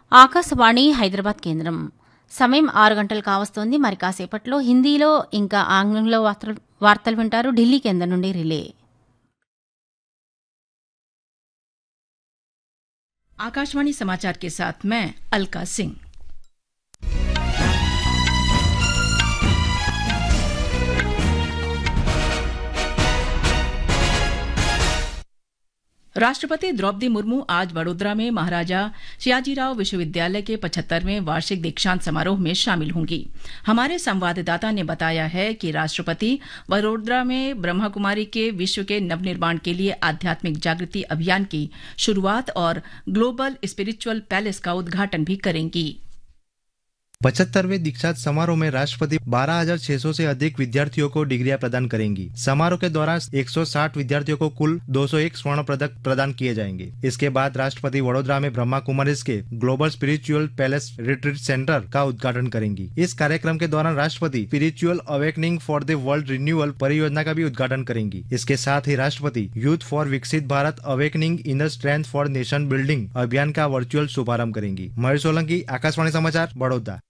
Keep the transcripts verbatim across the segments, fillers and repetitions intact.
ఆకాశవాణి హైదరాబాద్ కేంద్రం సమయం ఆరు గంటలు కావస్తోంది. మరి కాసేపట్లో హిందీలో ఇంకా ఆంగ్లంలో వార్తలు వార్తలు వింటారు. ఢిల్లీ కేంద్రం నుండి రిలే. आकाशवाणी समाचार के साथ मैं अलका सिंह। राष्ट्रपति द्रौपदी मुर्मू आज वडोदरा में महाराजा शियाजीराव विश्वविद्यालय के पचहत्तरवें वार्षिक दीक्षांत समारोह में शामिल होंगी। हमारे संवाददाता ने बताया है कि राष्ट्रपति वडोदरा में ब्रह्मा कुमारी के विश्व के नवनिर्माण के लिए आध्यात्मिक जागृति अभियान की शुरुआत और ग्लोबल स्पिरिचुअल पैलेस का उद्घाटन भी करेंगी। पचहत्तरवें दीक्षांत समारोह में राष्ट्रपति बारह हजार छह सौ से अधिक विद्यार्थियों को डिग्रियां प्रदान करेंगी। समारोह के दौरान एक सौ साठ विद्यार्थियों को कुल दो सौ एक स्वर्ण पदक प्रदान किए जाएंगे। इसके बाद राष्ट्रपति वडोदरा में ब्रह्मा कुमारीज के global spiritual palace retreat centre का उद्घाटन करेंगी। इस कार्यक्रम के दौरान राष्ट्रपति spiritual awakening for the world renewal परियोजना का भी उद्घाटन करेंगी। इसके साथ ही राष्ट्रपति यूथ फॉर विकसित Bharat awakening inner strength for nation building अभियान का वर्चुअल शुभारंभ करेंगी। महेश सोलंकी, आकाशवाणी समाचार, बड़ौदा।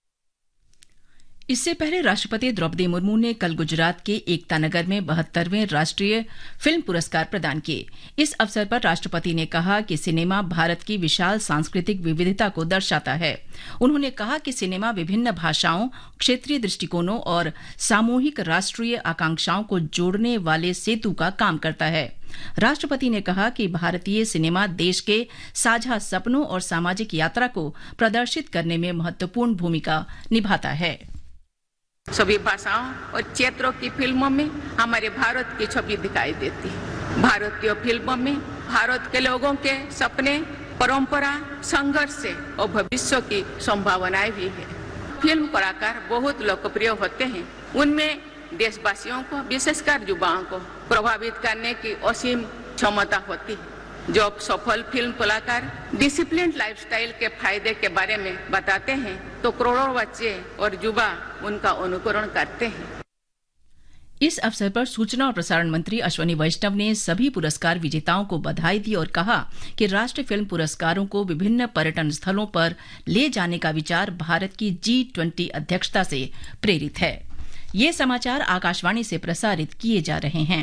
इससे पहले राष्ट्रपति द्रौपदी मुर्मू ने कल गुजरात के एकता नगर में बहत्तरवें राष्ट्रीय फिल्म पुरस्कार प्रदान किए। इस अवसर पर राष्ट्रपति ने कहा कि सिनेमा भारत की विशाल सांस्कृतिक विविधता को दर्शाता है। उन्होंने कहा कि सिनेमा विभिन्न भाषाओं, क्षेत्रीय दृष्टिकोणों और सामूहिक राष्ट्रीय आकांक्षाओं को जोड़ने वाले सेतु का काम करता है। राष्ट्रपति ने कहा कि भारतीय सिनेमा देश के साझा सपनों और सामाजिक यात्रा को प्रदर्शित करने में महत्वपूर्ण भूमिका निभाता है। सभी भाषाओं और क्षेत्रों की फिल्मों में हमारे भारत की छवि दिखाई देती है। भारतीय फिल्मों में भारत के लोगों के सपने, परंपरा, संघर्ष से और भविष्य की संभावनाएं भी है। फिल्म कलाकार बहुत लोकप्रिय होते हैं। उनमें देशवासियों को, विशेषकर युवाओं को प्रभावित करने की असीम क्षमता होती है। जब सफल फिल्म कलाकार डिसिप्लिन लाइफस्टाइल के फायदे के बारे में बताते हैं तो करोड़ों बच्चे और युवा उनका अनुकरण करते हैं। इस अवसर पर सूचना और प्रसारण मंत्री अश्विनी वैष्णव ने सभी पुरस्कार विजेताओं को बधाई दी और कहा कि राष्ट्रीय फिल्म पुरस्कारों को विभिन्न पर्यटन स्थलों पर ले जाने का विचार भारत की जी ट्वेंटी अध्यक्षता से प्रेरित है। ये समाचार आकाशवाणी से प्रसारित किए जा रहे हैं।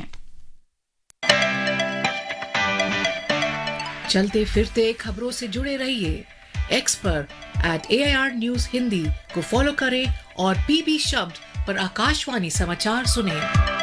चलते फिरते खबरों से जुड़े रहिए। एक्स पर eight A I R news Hindi को फॉलो करें और पीबी शब्द पर आकाशवाणी समाचार सुनें।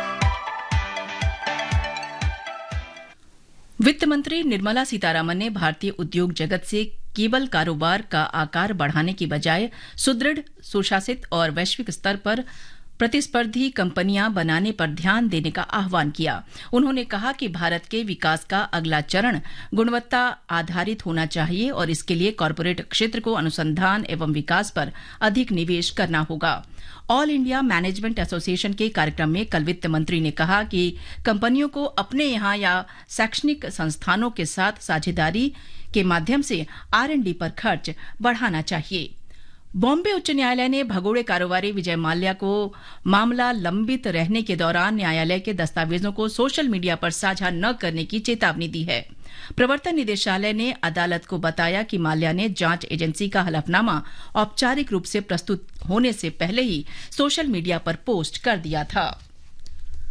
वित्त मंत्री निर्मला सीतारामन ने भारतीय उद्योग जगत से केवल कारोबार का आकार बढ़ाने की बजाय सुदृढ़, सुशासित और वैश्विक स्तर पर प्रतिस्पर्धी कंपनियां बनाने पर ध्यान देने का आह्वान किया। उन्होंने कहा कि भारत के विकास का अगला चरण गुणवत्ता आधारित होना चाहिए और इसके लिए कॉरपोरेट क्षेत्र को अनुसंधान एवं विकास पर अधिक निवेश करना होगा। ऑल इंडिया मैनेजमेंट एसोसिएशन के कार्यक्रम में कल वित्त मंत्री ने कहा कि कंपनियों को अपने यहां या शैक्षणिक संस्थानों के साथ साझेदारी के माध्यम से आर एंड डी पर खर्च बढ़ाना चाहिए। बॉम्बे उच्च न्यायालय ने भगोड़े कारोबारी विजय माल्या को मामला लंबित रहने के दौरान न्यायालय के दस्तावेजों को सोशल मीडिया पर साझा न करने की चेतावनी दी है। प्रवर्तन निदेशालय ने अदालत को बताया कि माल्या ने जांच एजेंसी का हलफनामा औपचारिक रूप से प्रस्तुत होने से पहले ही सोशल मीडिया पर पोस्ट कर दिया था।